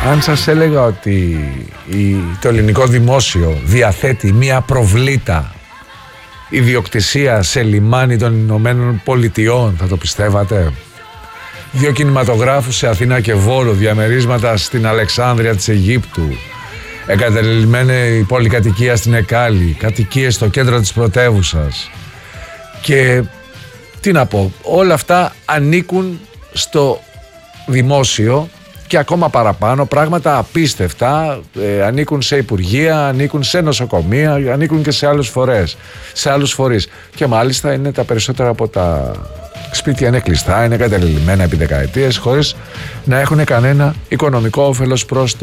Αν σας έλεγα ότι το ελληνικό δημόσιο διαθέτει μία προβλήτα ιδιοκτησία σε λιμάνι των Ηνωμένων Πολιτειών, θα το πιστεύατε? 2 κινηματογράφους σε Αθήνα και Βόλο, διαμερίσματα στην Αλεξάνδρεια της Αιγύπτου, εγκαταλελειμμένη πολυκατοικία στην Εκάλη, κατοικίες στο κέντρο της πρωτεύουσας. Και τι να πω, όλα αυτά ανήκουν στο δημόσιο και ακόμα παραπάνω, πράγματα απίστευτα, ανήκουν σε υπουργεία, ανήκουν σε νοσοκομεία, ανήκουν και σε άλλους φορείς. Και μάλιστα είναι τα περισσότερα από τα σπίτια είναι κλειστά, είναι εγκαταλελειμμένα επί δεκαετίες, χωρίς να έχουν κανένα οικονομικό όφελος προς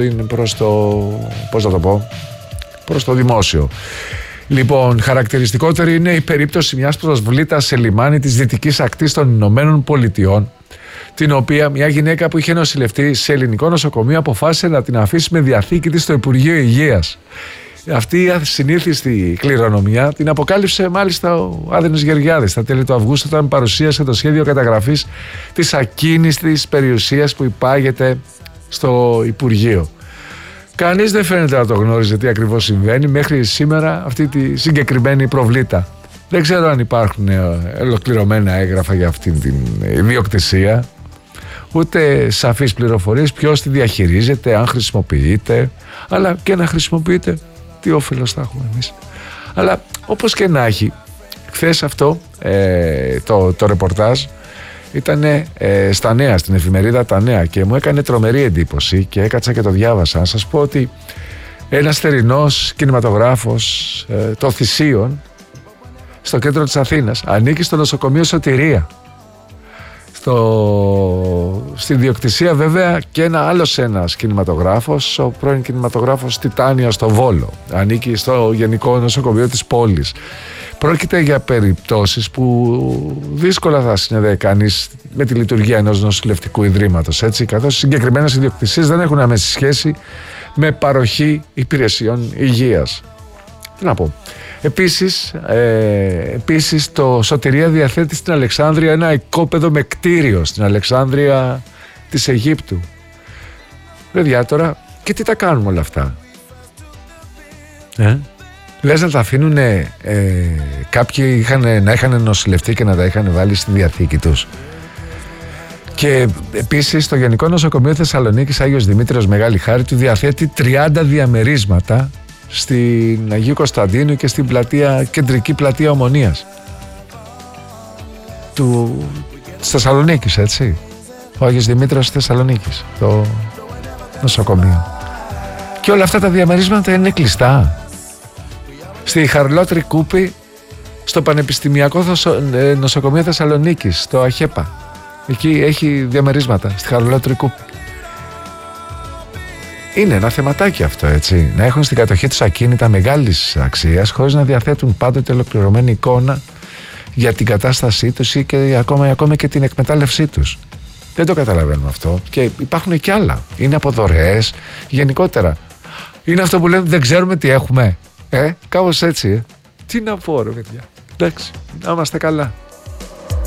το δημόσιο. Λοιπόν, χαρακτηριστικότερη είναι η περίπτωση μιας προσβλήτας σε λιμάνι της δυτικής ακτής των Ηνωμένων Πολιτειών, την οποία μια γυναίκα που είχε νοσηλευτεί σε ελληνικό νοσοκομείο αποφάσισε να την αφήσει με διαθήκη της στο Υπουργείο Υγείας. Αυτή η ασυνήθιστη κληρονομιά την αποκάλυψε μάλιστα ο Άδενος Γεωργιάδης στα τέλη του Αυγούστου, όταν παρουσίασε το σχέδιο καταγραφής της ακίνηστης περιουσίας που υπάγεται στο Υπουργείο. Κανείς δεν φαίνεται να το γνώριζε τι ακριβώς συμβαίνει μέχρι σήμερα αυτή τη συγκεκριμένη προβλήτα. Δεν ξέρω αν υπάρχουν ολοκληρωμένα έγγραφα για αυτήν την ιδιοκτησία, ούτε σαφείς πληροφορίες ποιος τη διαχειρίζεται, αν χρησιμοποιείται, αλλά και να χρησιμοποιείται, τι όφελος θα έχουμε εμείς. Αλλά όπως και να έχει, χθες αυτό το ρεπορτάζ ήταν στα Νέα, στην εφημερίδα Τα Νέα, και μου έκανε τρομερή εντύπωση και έκατσα και το διάβασα. Να σας πω ότι ένας θερινός κινηματογράφος των Θησίων στο κέντρο της Αθήνας ανήκει στο νοσοκομείο Σωτηρία. Στην διοκτησία βέβαια και ένας κινηματογράφος, ο πρώην κινηματογράφος Τιτάνια στο Βόλο, ανήκει στο Γενικό Νοσοκομείο της πόλης. Πρόκειται για περιπτώσεις που δύσκολα θα συνδέει κανείς με τη λειτουργία ενός νοσηλευτικού ιδρύματος, έτσι, καθώς οι συγκεκριμένες ιδιοκτησίες δεν έχουν άμεση σχέση με παροχή υπηρεσιών υγείας. Τι να πω. Επίσης το Σωτηρία διαθέτει στην Αλεξάνδρεια ένα οικόπεδο με κτίριο στην Αλεξάνδρεια της Αιγύπτου. Παιδιά, τώρα και τι τα κάνουμε όλα αυτά? Λες να τα αφήνουν κάποιοι να είχαν νοσηλευτεί και να τα είχαν βάλει στη διαθήκη τους? Και επίσης το Γενικό Νοσοκομείο Θεσσαλονίκης Άγιος Δημήτριος Μεγάλη Χάριτου διαθέτει 30 διαμερίσματα στην Αγίου Κωνσταντίνου και στην κεντρική πλατεία Ομονίας της Θεσσαλονίκης, έτσι. Ο Άγιος Δημήτριος Θεσσαλονίκης, το νοσοκομείο. Και όλα αυτά τα διαμερίσματα είναι κλειστά. Στη Χαρλότρη Κούπη, στο Πανεπιστημιακό Νοσοκομείο Θεσσαλονίκης, στο ΑΧΕΠΑ, εκεί έχει διαμερίσματα, στη Χαρλότρη Κούπη. Είναι ένα θεματάκι αυτό, έτσι. Να έχουν στην κατοχή τους ακίνητα μεγάλης αξίας, χωρίς να διαθέτουν πάντοτε ολοκληρωμένη εικόνα για την κατάστασή τους ή και ακόμα και την εκμετάλλευσή τους. Δεν το καταλαβαίνουμε αυτό. Και υπάρχουν και άλλα. Είναι από δωρεές γενικότερα. Είναι αυτό που λέμε, δεν ξέρουμε τι έχουμε. Κάπως έτσι. Τι να πω, ρε παιδιά. Εντάξει, να είμαστε καλά.